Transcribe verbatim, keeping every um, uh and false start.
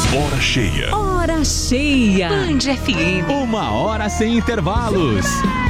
Hora cheia. Hora cheia. Band F M. Uma hora sem intervalos.